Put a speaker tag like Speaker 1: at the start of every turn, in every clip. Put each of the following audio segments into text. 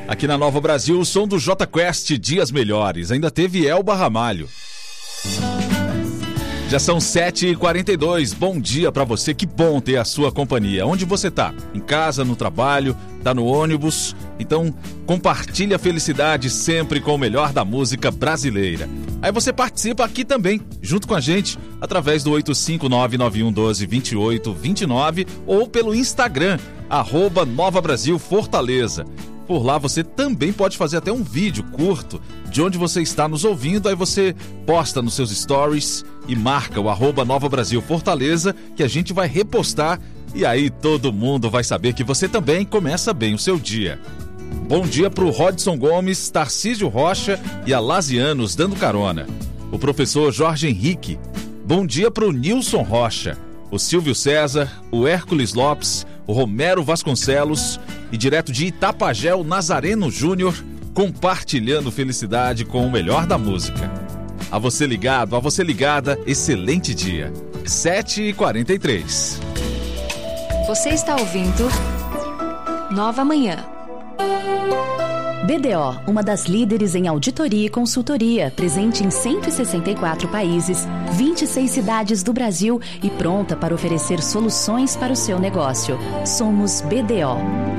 Speaker 1: Aqui na Nova Brasil, o som do J Quest, Dias Melhores. Ainda teve Elba Ramalho. Já são 7h42, bom dia pra você, que bom ter a sua companhia. Onde você tá? Em casa, no trabalho, tá no ônibus? Então compartilhe a felicidade sempre com o melhor da música brasileira. Aí você participa aqui também, junto com a gente, através do 85991122829 ou pelo Instagram, @NovaBrasilFortaleza. Por lá você também pode fazer até um vídeo curto de onde você está nos ouvindo, aí você posta nos seus stories e marca o @NovaBrasilFortaleza, que a gente vai repostar e aí todo mundo vai saber que você também começa bem o seu dia. Bom dia pro Rodson Gomes, Tarcísio Rocha e a Lazianos dando carona. O professor Jorge Henrique. Bom dia pro Nilson Rocha, o Silvio César, o Hércules Lopes, o Romero Vasconcelos e direto de Itapajé, o Nazareno Júnior, compartilhando felicidade com o melhor da música. A você ligado, a você ligada, excelente dia. 7h43.
Speaker 2: Você está ouvindo Nova Manhã.
Speaker 3: BDO, uma das líderes em auditoria e consultoria, presente em 164 países, 26 cidades do Brasil e pronta para oferecer soluções para o seu negócio. Somos BDO.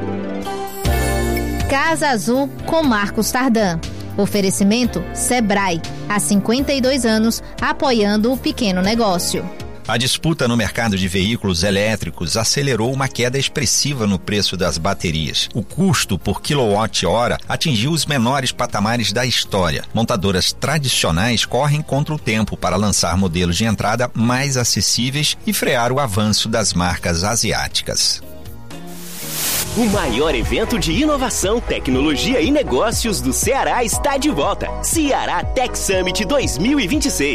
Speaker 4: Casa Azul com Marcos Tardan. Oferecimento Sebrae, há 52 anos, apoiando o pequeno negócio.
Speaker 5: A disputa no mercado de veículos elétricos acelerou uma queda expressiva no preço das baterias. O custo por quilowatt-hora atingiu os menores patamares da história. Montadoras tradicionais correm contra o tempo para lançar modelos de entrada mais acessíveis e frear o avanço das marcas asiáticas.
Speaker 6: O maior evento de inovação, tecnologia e negócios do Ceará está de volta. Ceará Tech Summit 2026.